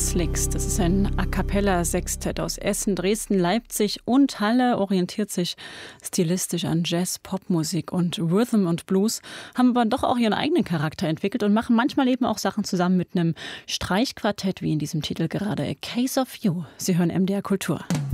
Slicks. Das ist ein A-cappella-Sextett aus Essen, Dresden, Leipzig und Halle, orientiert sich stilistisch an Jazz, Popmusik und Rhythm und Blues, haben aber doch auch ihren eigenen Charakter entwickelt und machen manchmal eben auch Sachen zusammen mit einem Streichquartett, wie in diesem Titel gerade A Case of You. Sie hören MDR Kultur.